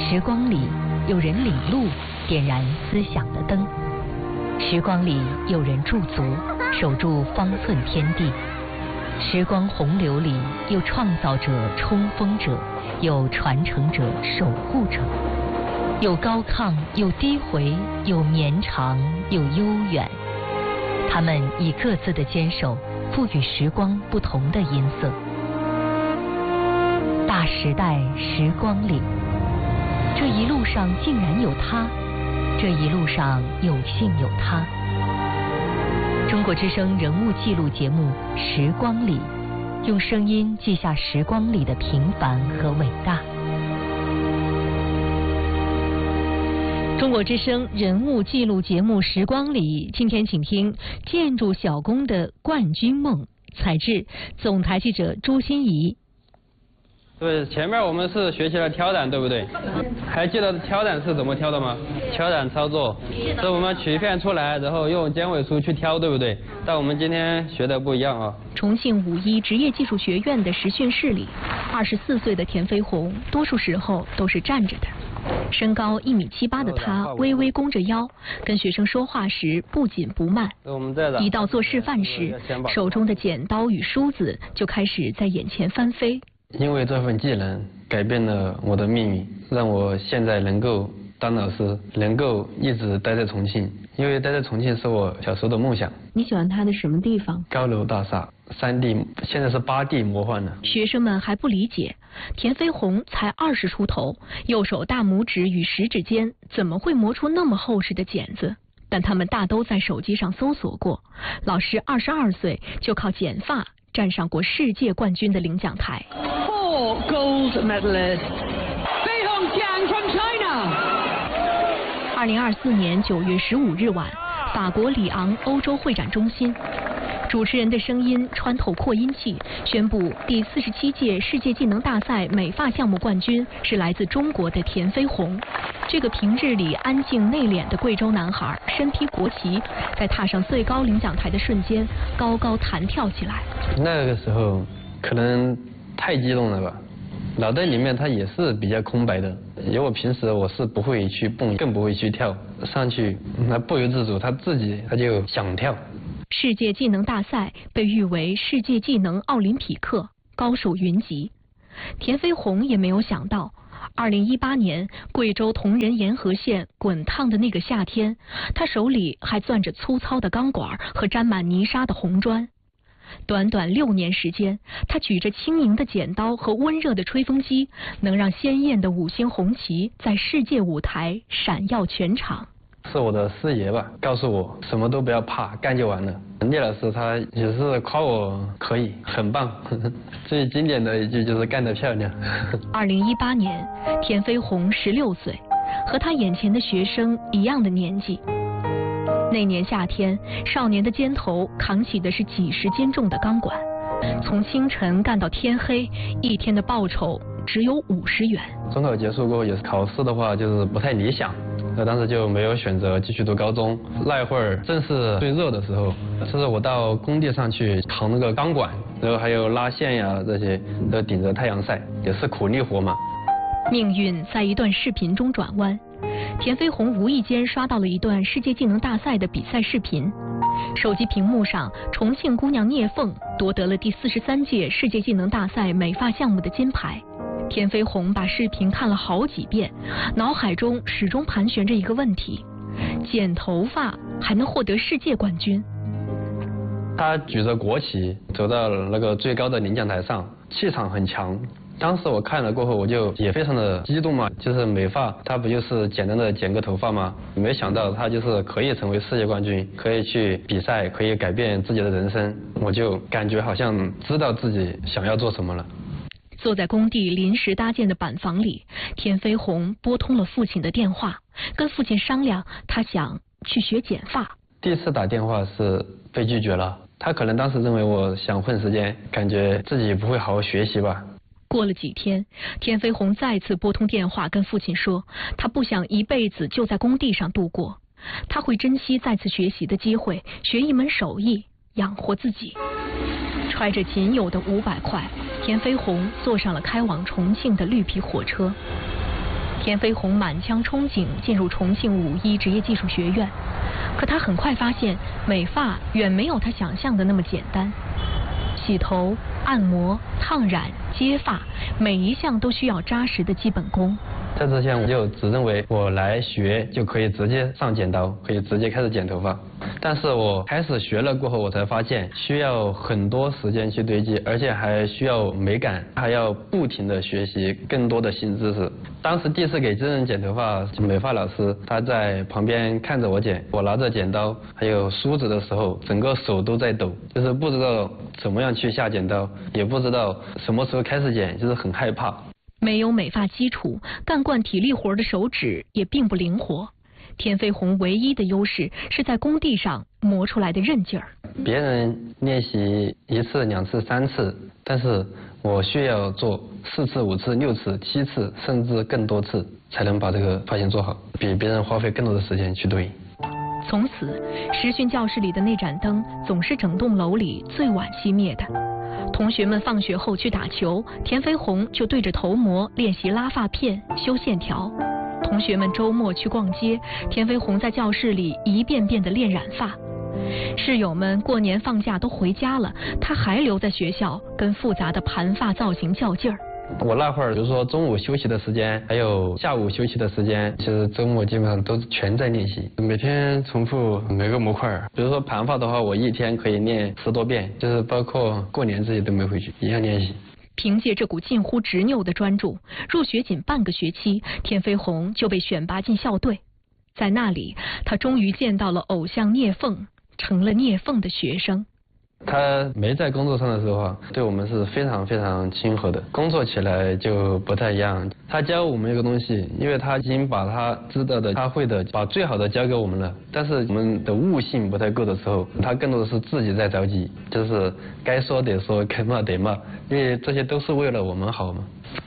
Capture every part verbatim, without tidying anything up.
时光里有人领路，点燃思想的灯；时光里有人驻足，守住方寸天地。时光洪流里有创造者、冲锋者，有传承者、守护者，有高亢，有低回，有绵长，有悠远。他们以各自的坚守，赋予时光不同的音色。大时代时光里，这一路上竟然有他，这一路上有幸有他。中国之声人物记录节目《时光里》，用声音记下时光里的平凡和伟大。 中国之声人物记录节目《时光里》，今天请听建筑小工的冠军梦，采制总台记者朱欣怡。 对，前面我们是学习了挑染，对不对？还记得挑染是怎么挑的吗？挑染操作是我们取一片出来，然后用尖尾梳去挑，对不对？但我们今天学的不一样啊。 重庆五一职业技术学院的实训室里，二十四岁的田飞鸿，多数时候都是站着的。身高一米七八的他，微微弓着腰，跟学生说话时不紧不慢。一到做示范时，手中的剪刀与梳子就开始在眼前翻飞。 因为这份技能改变了我的命运，让我现在能够当老师，能够一直待在重庆。因为待在重庆是我小时候的梦想。 你喜欢它的什么地方？ 高楼大厦，三 D， 现在是八 D 魔幻了。 学生们还不理解，田飞鸿才二十出头，右手大拇指与食指间怎么会磨出那么厚实的剪子？但他们大都在手机上搜索过。老师二十二岁就靠剪发站上过世界冠军的领奖台。 Four gold medalists. Fei Hongjiang from China. 二零二四年九月十五日晚，法国里昂欧洲会展中心，主持人的声音穿透扩音器，宣布第四十七届世界技能大赛美发项目冠军是来自中国的田飞鸿。这个平日里安静内敛的贵州男孩，身披国旗，在踏上最高领奖台的瞬间，高高弹跳起来。 那个时候可能太激动了吧，脑袋里面它也是比较空白的，因为我平时我是不会去蹦，更不会去跳，上去那不由自主，他自己他就想跳。 世界技能大赛被誉为世界技能奥林匹克，高手云集。田飞鸿也没有想到，二零一八年贵州铜仁沿河县滚烫的那个夏天，他手里还攥着粗糙的钢管和沾满泥沙的红砖。短短六年时间，他举着轻盈的剪刀和温热的吹风机，能让鲜艳的五星红旗在世界舞台闪耀全场。 是我的师爷吧，告诉我什么都不要怕，干就完了。聂老师他也是夸我可以，很棒。最经典的一句就是干得漂亮。 二零一八年，田飞鸿十六岁，和他眼前的学生一样的年纪。那年夏天，少年的肩头扛起的是几十斤重的钢管，从清晨干到天黑，一天的报酬只有五十元。 中考结束过后，也是考试的话就是不太理想，那当时就没有选择继续读高中。那一会儿正是最热的时候，就是我到工地上去扛那个钢管，然后还有拉线呀这些，都顶着太阳晒，也是苦力活嘛。 命运在一段视频中转弯，田飞鸿无意间刷到了一段世界技能大赛的比赛视频。手机屏幕上，重庆姑娘聂凤夺得了第四十三届世界技能大赛美发项目的金牌。田飞鸿把视频看了好几遍，脑海中始终盘旋着一个问题：剪头发还能获得世界冠军？ 他举着国旗走到了那个最高的领奖台上，气场很强。当时我看了过后，我就也非常的激动嘛，就是美发，它不就是简单的剪个头发吗？没想到他就是可以成为世界冠军，可以去比赛，可以改变自己的人生，我就感觉好像知道自己想要做什么了。 坐在工地临时搭建的板房里，田飞鸿拨通了父亲的电话，跟父亲商量，他想去学剪发。 第一次打电话是被拒绝了，他可能当时认为我想混时间，感觉自己不会好好学习吧。 过了几天，田飞鸿再次拨通电话跟父亲说，他不想一辈子就在工地上度过，他会珍惜再次学习的机会，学一门手艺，养活自己。揣着仅有的五百块，田飞鸿坐上了开往重庆的绿皮火车。 田飞鸿满腔憧憬进入重庆五一职业技术学院，可他很快发现美发远没有他想象的那么简单。洗头、按摩、烫染、接发，每一项都需要扎实的基本功。 在之前我就只认为我来学就可以直接上剪刀，可以直接开始剪头发。但是我开始学了过后，我才发现需要很多时间去堆积，而且还需要美感，还要不停的学习更多的新知识。当时第一次给真人剪头发，美发老师他在旁边看着我剪，我拿着剪刀还有梳子的时候，整个手都在抖，就是不知道怎么样去下剪刀，也不知道什么时候开始剪，就是很害怕。 没有美发基础，干惯体力活的手指也并不灵活。田飞鸿唯一的优势是在工地上磨出来的韧劲儿。 别人练习一次、两次、三次，但是我需要做四次、五次、六次、七次，甚至更多次，才能把这个发型做好，比别人花费更多的时间去堆。 从此，实训教室里的那盏灯总是整栋楼里最晚熄灭的。同学们放学后去打球，田飞鸿就对着头模练习拉发片、修线条。同学们周末去逛街，田飞鸿在教室里一遍遍地练染发。室友们过年放假都回家了，他还留在学校跟复杂的盘发造型较劲儿。 我那会儿，比如说中午休息的时间，还有下午休息的时间，其实周末基本上都全在练习，每天重复每个模块。比如说盘发的话，我一天可以练十多遍，就是包括过年这些都没回去，一样练习。 凭借这股近乎执拗的专注，入学仅半个学期，田飞鸿就被选拔进校队。在那里，他终于见到了偶像聂凤，成了聂凤的学生。 他没在工作上的时候啊，对我们是非常非常亲和的，工作起来就不太一样。他教我们一个东西，因为他已经把他知道的、他会的，把最好的教给我们了。但是我们的悟性不太够的时候，他更多的是自己在着急，就是该说得说，该骂得骂，因为这些都是为了我们好嘛。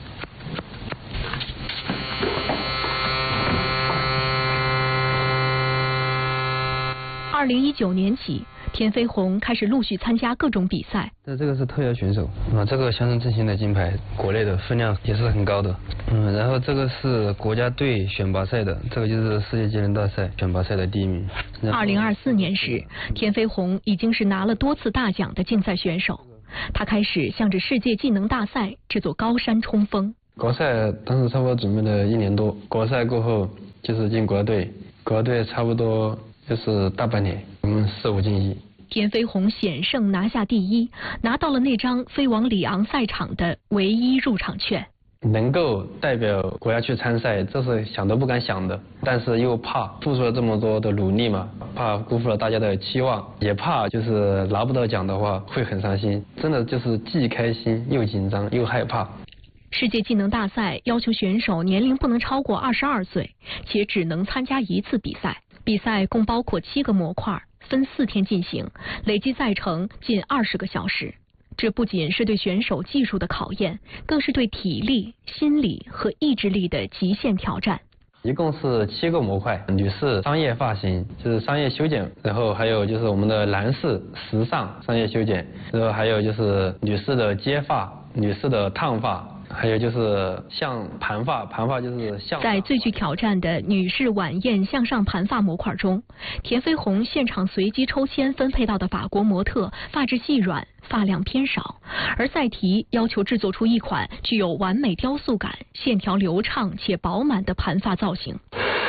二零一九年起，田飞鸿开始陆续参加各种比赛。 那这个是特邀选手啊，这个乡村振兴的金牌，国内的分量也是很高的。嗯，然后这个是国家队选拔赛的，这个就是世界技能大赛选拔赛的第一名。 二零二四年时，田飞鸿已经是拿了多次大奖的竞赛选手，他开始向着世界技能大赛这座高山冲锋。 国赛当时差不多准备了一年多，国赛过后就是进国家队，国家队差不多就是大半年，我们四五进一。 田飞鸿险胜拿下第一，拿到了那张飞往里昂赛场的唯一入场券。 能够代表国家去参赛，这是想都不敢想的，但是又怕付出了这么多的努力嘛，怕辜负了大家的期望，也怕就是拿不到奖的话会很伤心，真的就是既开心又紧张又害怕。 世界技能大赛要求选手年龄不能超过二十二岁，且只能参加一次比赛。比赛共包括七个模块，分四天进行，累计赛程近二十个小时。这不仅是对选手技术的考验，更是对体力、心理和意志力的极限挑战。 一共是七个模块，女士商业发型就是商业修剪，然后还有就是我们的男士时尚商业修剪，然后还有就是女士的接发、女士的烫发，还有就是像盘发，盘发就是像。在最具挑战的女士晚宴向上盘发模块中，田飞鸿现场随机抽签分配到的法国模特发质细软，发量偏少，而赛题要求制作出一款具有完美雕塑感、线条流畅且饱满的盘发造型。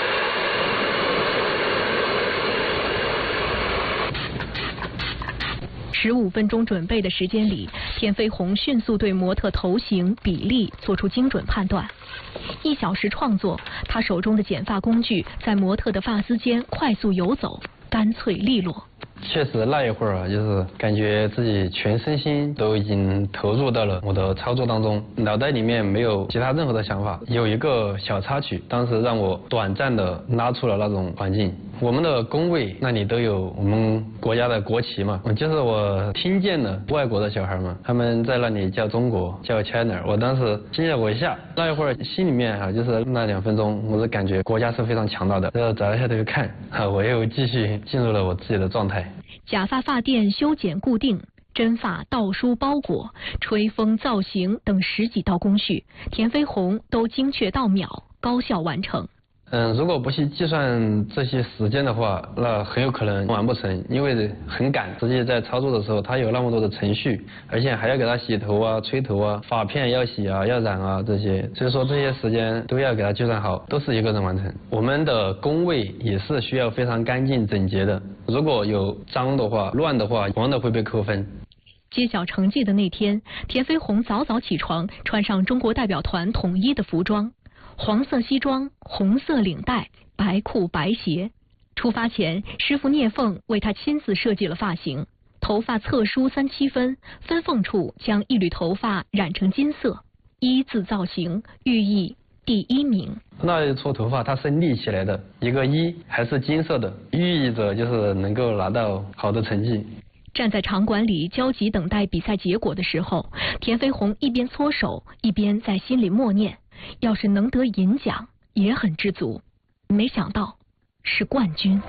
十五分钟准备的时间里，田飞鸿迅速对模特头型、比例做出精准判断。一小时创作，他手中的剪发工具在模特的发丝间快速游走，干脆利落。 确实那一会儿啊，就是感觉自己全身心都已经投入到了我的操作当中，脑袋里面没有其他任何的想法。有一个小插曲，当时让我短暂的拉出了那种环境。我们的工位那里都有我们国家的国旗嘛，就是我听见了外国的小孩们，他们在那里叫中国，叫 China， 我当时惊了我一下。那一会儿心里面啊，就是那两分钟，我是感觉国家是非常强大的。然后找一下头看，啊，我又继续进入了我自己的状态。 假发发垫修剪固定，真发倒梳包裹，吹风造型等十几道工序，田飞鸿都精确到秒， 高效完成。 嗯，如果不去计算这些时间的话，那很有可能完不成，因为很赶。实际在操作的时候，它有那么多的程序，而且还要给它洗头啊、吹头啊、发片要洗啊、要染啊这些，所以说这些时间都要给它计算好，都是一个人完成。我们的工位也是需要非常干净整洁的，如果有脏的话、乱的话，同样的会被扣分。 揭晓成绩的那天，田飞鸿早早起床，穿上中国代表团统一的服装。黄色西装，红色领带，白裤白鞋。出发前，师傅聂凤为他亲自设计了发型，头发侧梳三七分，分缝处将一缕头发染成金色，一字造型，寓意第一名。 那一撮头发它是立起来的，一个一还是金色的，寓意着就是能够拿到好的成绩。 站在场馆里焦急等待比赛结果的时候，田飞鸿一边搓手，一边在心里默念。要是能得银奖，也很知足。没想到是冠军。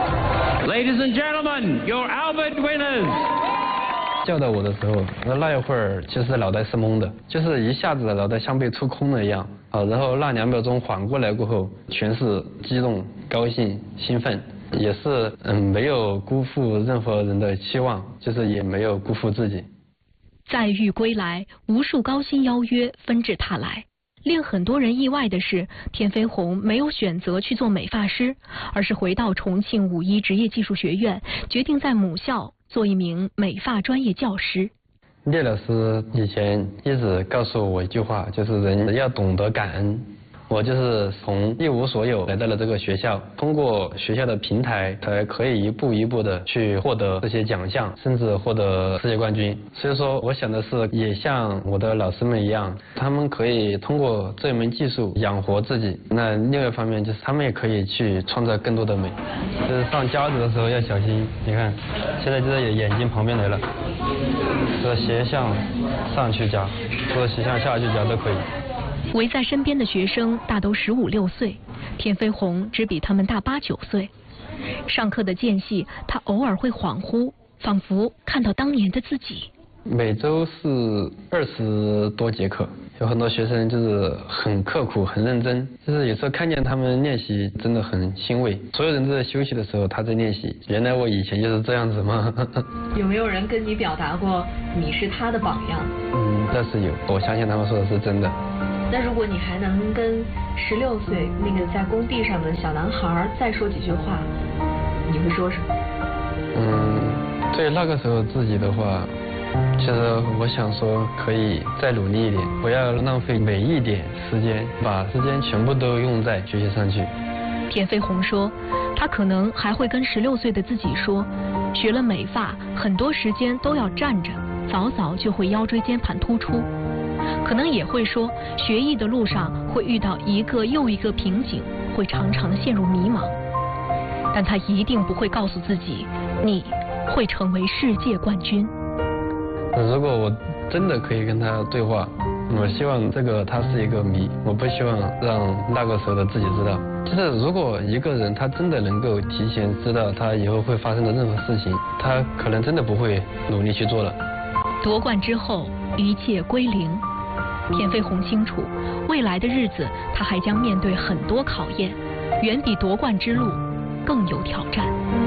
Ladies and gentlemen, your Albert winners. 叫到我的时候，那那一会儿其实脑袋是懵的，就是一下子脑袋像被抽空了一样啊。然后那两秒钟缓过来过后，全是激动、高兴、兴奋，也是嗯没有辜负任何人的期望，就是也没有辜负自己。 载誉归来，无数高薪邀约纷至沓来。令很多人意外的是，田飞鸿没有选择去做美发师，而是回到重庆五一职业技术学院，决定在母校做一名美发专业教师。 聂老师以前一直告诉我一句话，就是人要懂得感恩。我就是从一无所有来到了这个学校，通过学校的平台才可以一步一步的去获得这些奖项，甚至获得世界冠军。所以说我想的是也像我的老师们一样，他们可以通过这门技术养活自己，那另外一方面就是他们也可以去创造更多的美。就是上夹子的时候要小心，你看现在就在眼睛旁边来了，这斜向上去夹，或者斜向下去夹都可以。 围在身边的学生大都十五六岁，田飞鸿只比他们大八九岁。上课的间隙，他偶尔会恍惚，仿佛看到当年的自己。 每周是二十多节课，有很多学生就是很刻苦、很认真，就是有时候看见他们练习，真的很欣慰。所有人都在休息的时候，他在练习。原来我以前就是这样子吗？ 有没有人跟你表达过你是他的榜样？ 嗯，那是有，我相信他们说的是真的。 那如果你还能跟十六岁那个在工地上的小男孩再说几句话，你会说什么？ 嗯，对那个时候自己的话，其实我想说可以再努力一点，不要浪费每一点时间，把时间全部都用在学习上去。 田飞鸿说，他可能还会跟十六岁的自己说，学了美发，很多时间都要站着，早早就会腰椎间盘突出。可能也会说，学艺的路上会遇到一个又一个瓶颈，会常常陷入迷茫。但他一定不会告诉自己，你会成为世界冠军。 如果我真的可以跟他对话，我希望这个他是一个谜，我不希望让那个时候的自己知道。就是如果一个人他真的能够提前知道他以后会发生的任何事情，他可能真的不会努力去做了。 夺冠之后，一切归零。田飞鸿清楚，未来的日子他还将面对很多考验，远比夺冠之路更有挑战。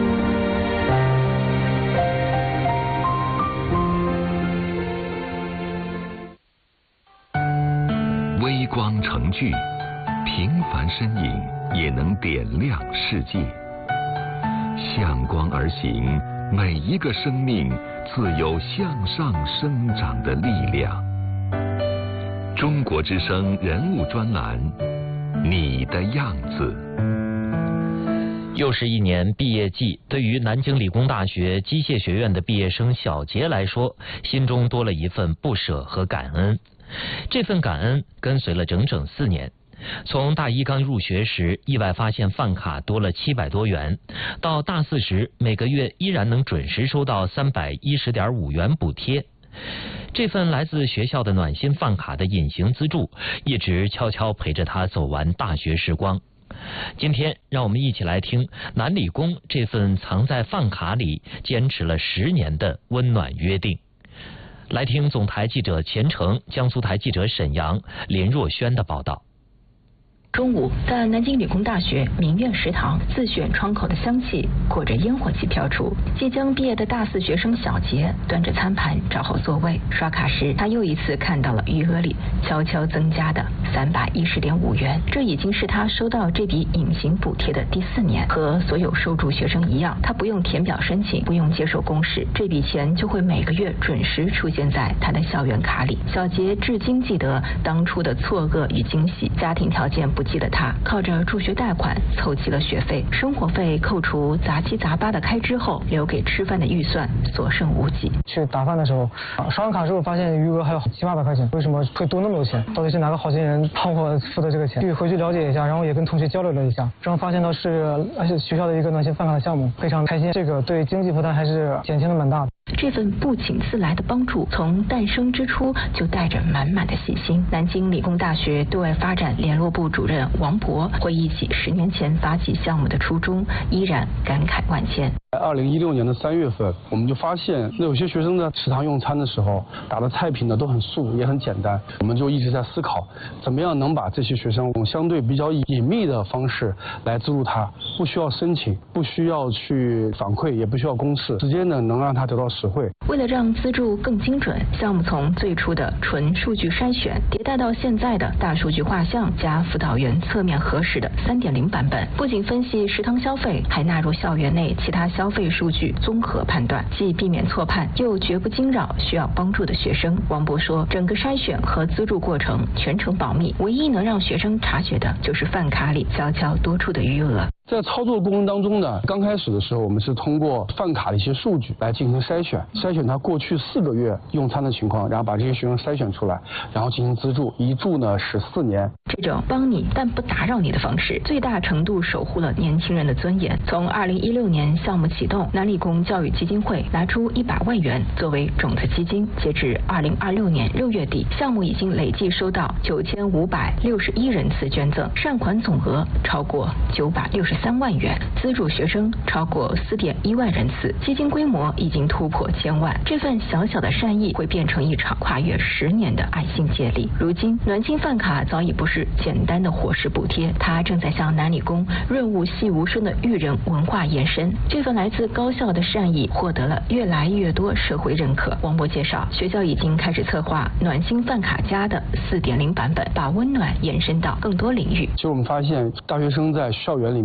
微光成炬，平凡身影也能点亮世界。向光而行，每一个生命自有向上生长的力量。中国之声人物专栏，你的样子。 又是一年毕业季，对于南京理工大学机械学院的毕业生小杰来说，心中多了一份不舍和感恩。这份感恩跟随了整整四年。从大一刚入学时意外发现饭卡多了七百多元，到大四时每个月依然能准时收到三百一十点五元补贴。这份来自学校的暖心饭卡的隐形资助，一直悄悄陪着他走完大学时光。今天让我们一起来听南理工这份藏在饭卡里坚持了十年的温暖约定。来听总台记者钱成、江苏台记者沈阳、林若轩的报道。 中午，在南京理工大学明苑食堂，自选窗口的香气裹着烟火气飘出。即将毕业的大四学生小杰端着餐盘找好座位，刷卡时他又一次看到了余额里悄悄增加的三百一十点五元。这已经是他收到这笔隐形补贴的第四年。和所有受助学生一样，他不用填表申请，不用接受公示，这笔钱就会每个月准时出现在他的校园卡里。小杰至今记得当初的错愕与惊喜。家庭条件不济的他，靠着助学贷款凑齐了学费，生活费扣除杂七杂八的开支后，留给吃饭的预算所剩无几。 去打饭的时候，刷完卡之后发现余额还有七八百块钱，为什么会多那么多钱？到底是哪个好心人帮我付的这个钱？去回去了解一下，然后也跟同学交流了一下，正好发现到是而且学校的一个暖心饭卡的项目，非常开心。这个对经济负担还是减轻的蛮大的。 这份不请自来的帮助，从诞生之初就带着满满的喜心。南京理工大学对外发展联络部主任王博回忆起十年前发起项目的初衷，依然感慨万千。 二零一六年的三月份，我们就发现有些学生在食堂用餐的时候打的菜品呢都很素也很简单，我们就一直在思考怎么样能把这些学生用相对比较隐秘的方式来资助他，不需要申请，不需要去反馈，也不需要公示，直接呢能让他得到实惠。 为了让资助更精准，项目从最初的纯数据筛选迭代到现在的大数据画像加辅导员侧面核实的 三点零 版本，不仅分析食堂消费，还纳入校园内其他消费数据综合判断，既避免错判，又绝不惊扰需要帮助的学生。王博说，整个筛选和资助过程全程保密，唯一能让学生察觉的就是饭卡里悄悄多出的余额。 在操作过程当中呢，刚开始的时候，我们是通过饭卡的一些数据来进行筛选，筛选他过去四个月用餐的情况，然后把这些学生筛选出来，然后进行资助，一助呢是四年。 这种帮你但不打扰你的方式，最大程度守护了年轻人的尊严。从二零一六年项目启动，南理工教育基金会拿出一百万元作为种子基金，截至二零二六年六月底，项目已经累计收到九千五百六十一人次捐赠，善款总额超过九百六十三万元，资助学生超过四点一万人次，基金规模已经突破千万。这份小小的善意会变成一场跨越十年的爱心接力。如今，暖心饭卡早已不是简单的伙食补贴，它正在向南理工润物细无声的育人文化延伸。这份来自高校的善意获得了越来越多社会认可。王博介绍，学校已经开始策划暖心饭卡加的 四点零 版本，把温暖延伸到更多领域。 其实我们发现，大学生在校园里面